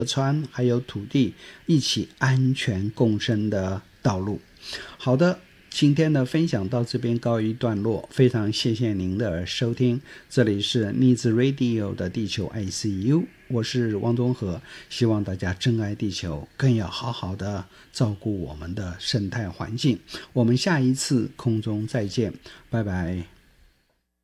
船还有土地一起安全共生的道路。好的，今天的分享到这边告一段落，非常谢谢您的收听，这里是 Needs Radio 的地球 ICU， 我是汪宗和，希望大家珍爱地球，更要好好的照顾我们的生态环境。我们下一次空中再见，拜拜。